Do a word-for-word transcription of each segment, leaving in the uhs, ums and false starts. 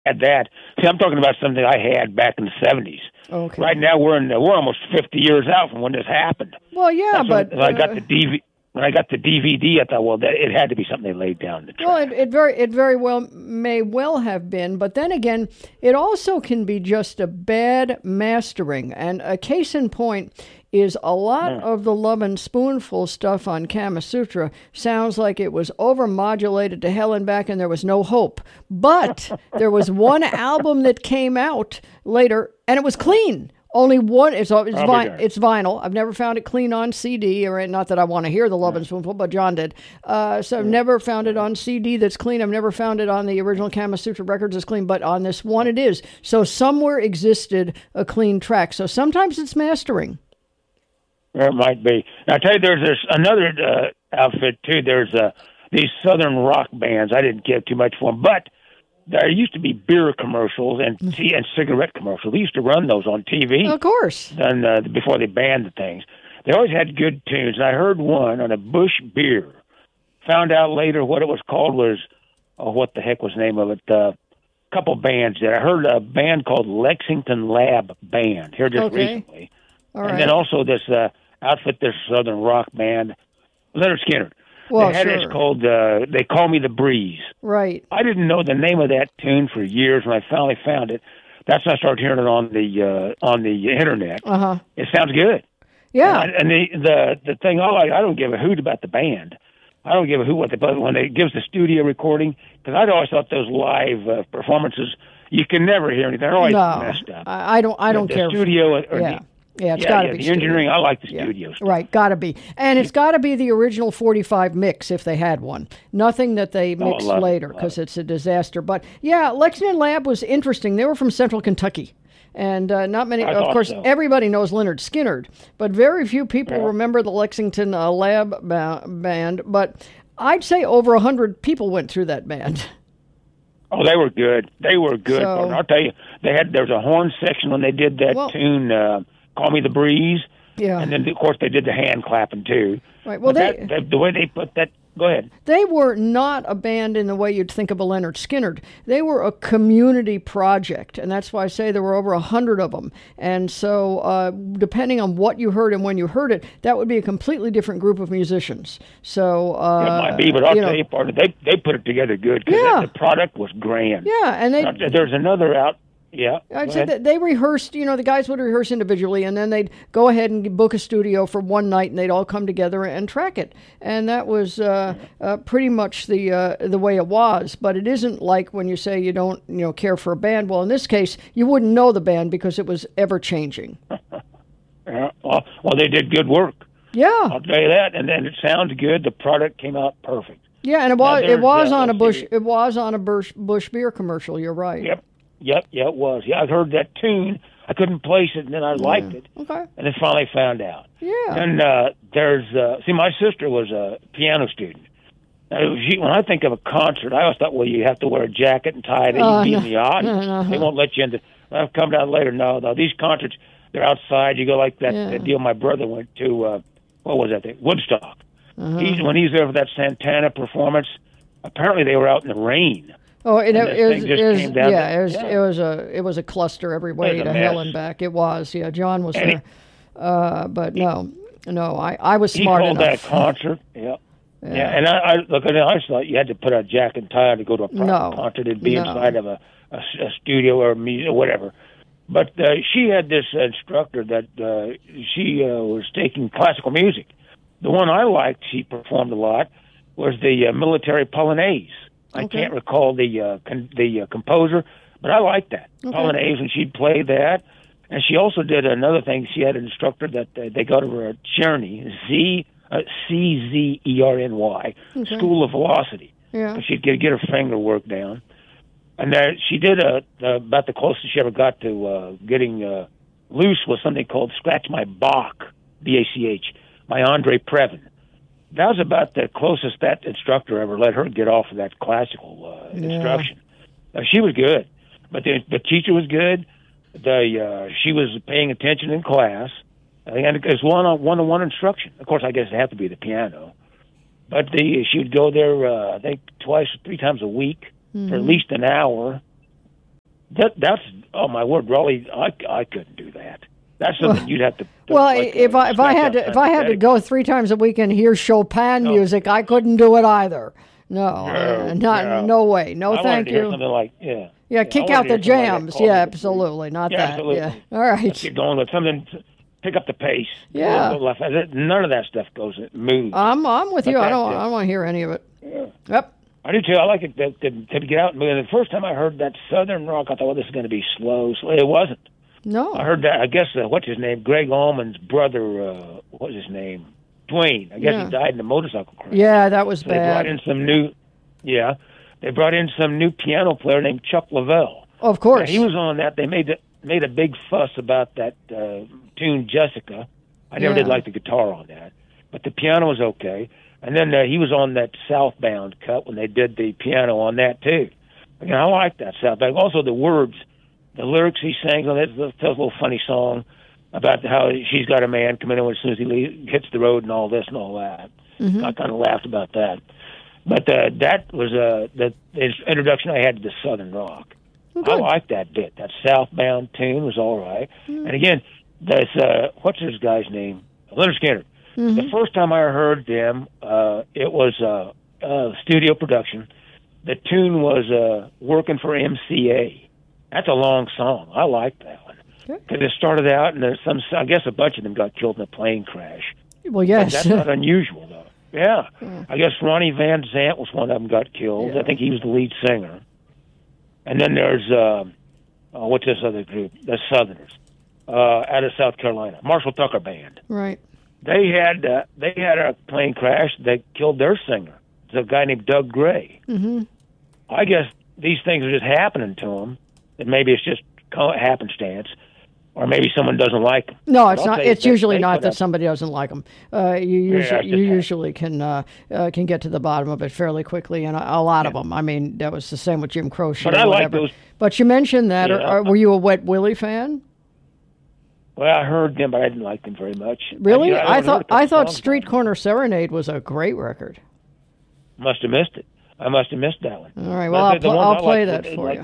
had that. See, I'm talking about something I had back in the seventies. Okay. Right now, we're in the, we're almost fifty years out from when this happened. Well, yeah, That's but when, when I got uh, the D V D. When I got the D V D, I thought, well, that, it had to be something they laid down the track. Well, it, it very it very well may well have been, but then again, it also can be just a bad mastering. And a case in point is a lot Mm. of the Love and Spoonful stuff on Kama Sutra sounds like it was overmodulated to hell and back, and there was no hope. But there was one album that came out later, and it was clean. Only one. It's it's, vi- it's vinyl. I've never found it clean on C D, or not that I want to hear the Love and Spoonful, but John did. Uh, so I've never found it on C D that's clean. I've never found it on the original Kama Sutra records that's clean, but on this one it is. So somewhere existed a clean track. So sometimes it's mastering. There might be. Now, I tell you, there's this another uh, outfit too. There's uh, these southern rock bands. I didn't give too much for them, but there used to be beer commercials and tea and cigarette commercials. They used to run those on T V. Of course. And uh, before they banned the things, they always had good tunes. And I heard one on a Bush beer. Found out later what it was called was, oh, what the heck was the name of it? A uh, couple bands there. I heard a band called Lexington Lab Band here just Okay. recently. All and right. then also this uh, outfit, this southern rock band, Leonard Skinner. Well, they had sure. it called uh, They Call Me the Breeze. Right. I didn't know the name of that tune for years. When I finally found it, that's when I started hearing it on the uh, on the internet. Uh huh. It sounds good. Yeah. And, and the the the thing, I like, I don't give a hoot about the band. I don't give a hoot what they, but when it gives the studio recording, because I always thought those live uh, performances, you can never hear anything. They're always no, messed up. I, I don't. I don't the care. studio, or yeah. the, Yeah, it's yeah, got to yeah, be the studio. engineering. I like the Yeah. studio stuff. Right, got to be. And it's got to be the original forty-five mix if they had one. Nothing that they Oh, I mixed love it, later love because it's a disaster. But yeah, Lexington Lab was interesting. They were from Central Kentucky. And uh, not many, I of thought course, so. everybody knows Leonard Skinner, but very few people Yeah. remember the Lexington uh, Lab ba- band. But I'd say over one hundred people went through that band. Oh, they were good. They were good. So- partner. I'll tell you, they had there was a horn section when they did that Well- tune, uh, "Call Me the Breeze," Yeah. and then of course they did the hand clapping too. Right. Well, But they- that, the, the way they put that. Go ahead. They were not a band in the way you'd think of a Leonard Skinner. They were a community project, and that's why I say there were over a hundred of them. And so, uh, depending on what you heard and when you heard it, that would be a completely different group of musicians. So, uh, It might be, but I'll you tell know, you, partner, they they put it together good because Yeah. the product was grand. yeah, and they. Now, there's another out. Yeah. I'd go say ahead. that they rehearsed, you know, the guys would rehearse individually, and then they'd go ahead and book a studio for one night, and they'd all come together and track it. And that was uh, uh, pretty much the uh, the way it was. But it isn't like when you say you don't, you know, care for a band. Well, in this case, you wouldn't know the band because it was ever changing. Yeah, well, well, they did good work. Yeah, I'll tell you that. And then it sounds good. The product came out perfect. yeah, and it Now, was it there's, was uh, on a let's Bush see. it was on a Bush Bush beer commercial. You're right. Yep. Yep. Yeah, it was. Yeah, I heard that tune. I couldn't place it, and then I liked it. Okay. And then finally found out. Yeah. And uh, there's, uh, see, my sister was a piano student. Now, she, when I think of a concert, I always thought, well, you have to wear a jacket and tie it, and Uh, you be no. in the audience. Uh-huh. They won't let you in. The, I've come down later. No, no, these concerts, they're outside. You go like that, Yeah. that deal my brother went to, uh, what was that thing? Woodstock. Uh-huh. He's, when he's there for that Santana performance, apparently they were out in the rain. Oh, it, And it, this was, thing just it was- came down yeah, to- it was, yeah. it was a, it was a cluster every way was a to hell mess. and back. It was, yeah. John was And he- there, uh, but no, no, I, I was He smart called enough. that concert. Yeah. Yeah. Yeah, and I, I look. I always thought you had to put a jacket and tie to go to a proper No. concert. It'd be No. inside of a, a, a studio or a music or whatever. But uh, she had this instructor that uh, she uh, was taking classical music. The one I liked, she performed a lot, was the uh, military polonaise. I Okay. can't recall the uh, con- the uh, composer, but I liked that Okay. polonaise, and she'd play that. And she also did another thing. She had an instructor that uh, they got over at Czerny, Z uh, C Z E R N Y, Okay. School of Velocity. Yeah. And she'd get, get her finger work down. And there, she did a, uh, about the closest she ever got to uh, getting uh, loose was something called Scratch My Bach, B A C H, by Andre Previn. That was about the closest that instructor ever let her get off of that classical uh, Yeah. instruction. Uh, she was good, but the, the teacher was good. The uh, she was paying attention in class, and it was one on one on one instruction. Of course, I guess it had to be the piano, but the she would go there. Uh, I think twice, three times a week for at least an hour, that that's oh my word, Raleigh, I, I couldn't do that. That's something well, you'd have to. Well, like, if uh, I if I had to if I had to go three times a week and hear Chopin no. music, I couldn't do it either. No, no, uh, not no. no way. No, I thank to you. Hear something like yeah. Yeah, yeah kick out the jams. Yeah, absolutely. Not yeah, that. Absolutely. Yeah. All right. Let's get going with something. To pick up the pace. Yeah. None of that stuff goes moves. I'm I'm with you. Like I don't that, I don't want to hear any of it. Yeah. Yep. I do too. I like it to, to, to get out and move. And the first time I heard that Southern rock, I thought, well, this is going to be slow. So it wasn't. No. I heard that. I guess uh, what's his name? Greg Allman's brother. Uh, what's his name? Dwayne. I guess Yeah. he died in a motorcycle crash. Yeah, that was so bad. They brought in some new. Yeah, they brought in some new piano player named Chuck Leavell. Of course. Yeah, he was on that. They made the, made a big fuss about that uh, tune, Jessica. I never Yeah. did like the guitar on that, but the piano was okay. And then uh, he was on that Southbound cut when they did the piano on that too. Again, I like that Southbound. Also, the words, the lyrics he sang on it, tells a little funny song about how she's got a man coming in as soon as he leaves, hits the road and all this and all that. Mm-hmm. I kind of laughed about that. But uh, that was uh, the his introduction I had to the Southern rock. Okay. I liked that bit. That Southbound tune was all right. Mm. And again, this uh, what's this guy's name? Leonard Skinner. Mm-hmm. The first time I heard them, uh, it was uh, uh, studio production. The tune was uh, "Working for M C A." That's a long song. I like that one because okay. it started out, and there's some. I guess a bunch of them got killed in a plane crash. Well, yes, but that's not unusual though. Yeah. yeah, I guess Ronnie Van Zant was one of them got killed. Yeah. I think he was the lead singer. And then there's uh, uh, what's this other group? The Southerners uh, out of South Carolina, Marshall Tucker Band. Right. They had uh, they had a plane crash. They killed their singer. It's a guy named Doug Gray. Mm-hmm. I guess these things are just happening to them. And maybe it's just happenstance, or maybe someone doesn't like them. No, it's not. It's they, usually they not that up. somebody doesn't like them. Uh, you usually yeah, you usually can uh, uh, can get to the bottom of it fairly quickly, and a, a lot yeah. of them. I mean, that was the same with Jim Croce but or I whatever. Like those, but you mentioned that. Yeah, or, or, were you a Wet Willie fan? Well, I heard them, but I didn't like them very much. Really? I, I, I thought I thought Street time. Corner Serenade was a great record. Must have missed it. I must have missed that one. All right. Well, I'll, pl- I'll play like, that for like, you.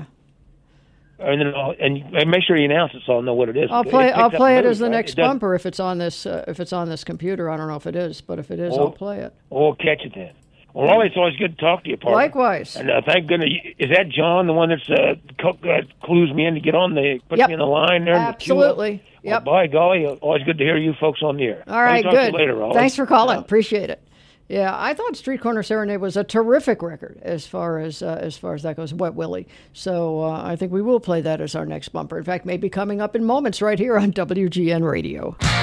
And then I'll, and make sure you announce it so I'll know what it is. I'll play. It I'll play it mood, as the right? next bumper if it's on this. Uh, if it's on this computer, I don't know if it is, but if it is, oh, I'll play it. Oh, catch it then. Well, always, it's always good to talk to you, partner. Likewise. And uh, thank goodness, is that John, the one that's uh, co- uh, clues me in to get on the, puts yep. me in the line there? Absolutely. The yep. Well, by golly, always good to hear you folks on the air. All right, talk good. To you later, Raleigh. Thanks for calling. Yeah. Appreciate it. Yeah, I thought Street Corner Serenade was a terrific record as far as uh, as far as that goes. Wet Willie. So uh, I think we will play that as our next bumper. In fact, maybe coming up in moments right here on W G N Radio.